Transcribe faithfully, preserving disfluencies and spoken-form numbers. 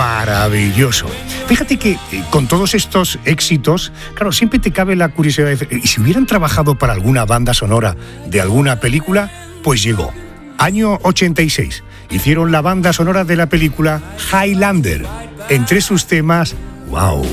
maravilloso. Fíjate que eh, con todos estos éxitos, claro, siempre te cabe la curiosidad de decir, ¿y si hubieran trabajado para alguna banda sonora de alguna película? Pues llegó. Año ochenta y seis. Hicieron la banda sonora de la película Highlander. Entre sus temas, wow,